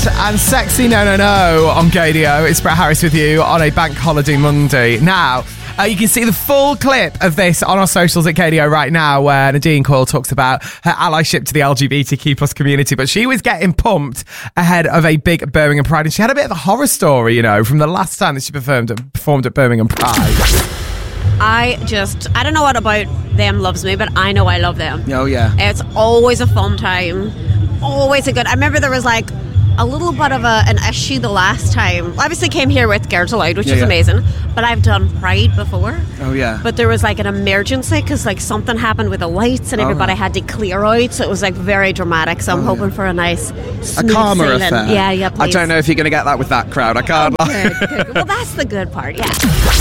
and Sexy No No No on Gadio. It's Brett Harris with you on a bank holiday Monday. Now, you can see the full clip of this on our socials at Gadio right now, where Nadine Coyle talks about her allyship to the LGBTQ plus community, but she was getting pumped ahead of a big Birmingham Pride, and she had a bit of a horror story, from the last time that she performed at Birmingham Pride. I don't know what about them loves me, but I know I love them. Oh, yeah. It's always a fun time. Always a good... I remember there was like a little bit of an issue the last time. Obviously came here with Girls Aloud, which is amazing, but I've done Pride before. Oh, yeah. But there was like an emergency because like something happened with the lights and everybody had to clear out, so it was like very dramatic, so I'm hoping for a nice smooth calmer sailing. affair. Yeah, please. I don't know if you're going to get that with that crowd. I can't lie. Good. Well, that's the good part, yeah.